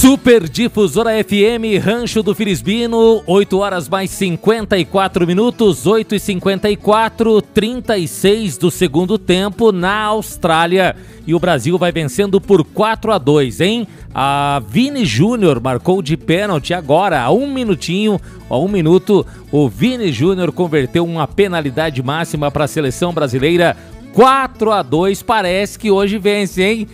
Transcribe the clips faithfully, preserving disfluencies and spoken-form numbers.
Super Difusora F M, Rancho do Filisbino, oito horas mais cinquenta e quatro minutos, oito e cinquenta e quatro, trinta e seis do segundo tempo na Austrália. E o Brasil vai vencendo por quatro a dois, hein? A Vini Júnior marcou de pênalti agora, a um minutinho, a um minuto, o Vini Júnior converteu uma penalidade máxima para a seleção brasileira. quatro a dois, parece que hoje vence, hein?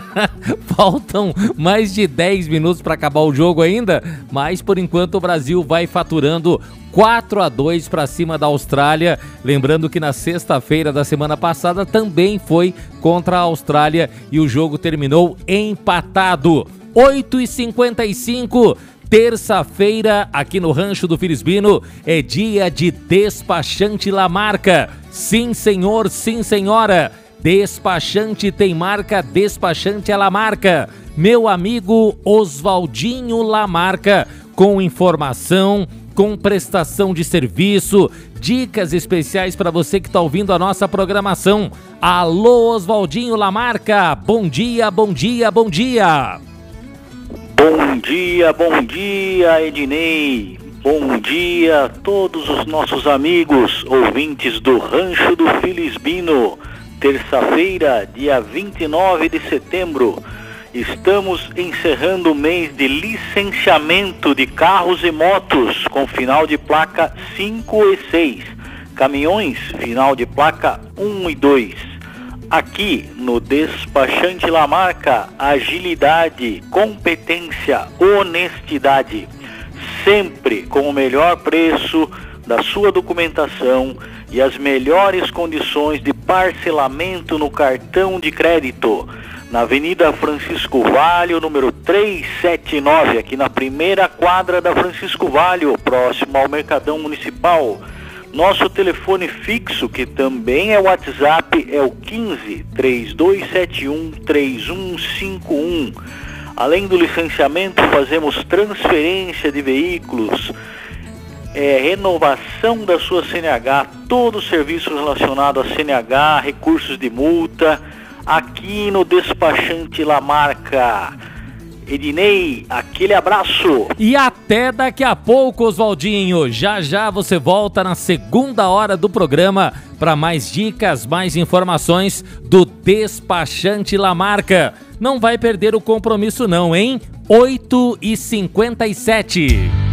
Faltam mais de dez minutos para acabar o jogo ainda, mas por enquanto o Brasil vai faturando quatro a dois para cima da Austrália. Lembrando que na sexta-feira da semana passada também foi contra a Austrália e o jogo terminou empatado. oito e cinquenta e cinco, terça-feira, aqui no Rancho do Filisbino, é dia de Despachante La Marca. Sim, senhor, sim, senhora. Despachante tem marca, despachante é La Marca. Meu amigo Oswaldinho La Marca, com informação, com prestação de serviço, dicas especiais para você que está ouvindo a nossa programação. Alô, Oswaldinho La Marca, bom dia, bom dia, bom dia. Bom dia, bom dia, Ednei. Bom dia a todos os nossos amigos, ouvintes do Rancho do Filisbino. Terça-feira, dia vinte e nove de setembro. Estamos encerrando o mês de licenciamento de carros e motos com final de placa cinco e seis. Caminhões, final de placa um e dois. Aqui no Despachante La Marca, agilidade, competência, honestidade. Sempre com o melhor preço da sua documentação e as melhores condições de parcelamento no cartão de crédito. Na Avenida Francisco Valho, número trezentos e setenta e nove, aqui na primeira quadra da Francisco Valho, próximo ao Mercadão Municipal. Nosso telefone fixo, que também é WhatsApp, é o quinze, três dois sete um, três um cinco um. Além do licenciamento, fazemos transferência de veículos, é, renovação da sua C N H, todo o serviço relacionado a C N H, recursos de multa, aqui no Despachante La Marca. Ednei, aquele abraço. E até daqui a pouco, Oswaldinho. Já já você volta na segunda hora do programa para mais dicas, mais informações do Despachante La Marca. Não vai perder o compromisso não, hein? oito e cinquenta e sete.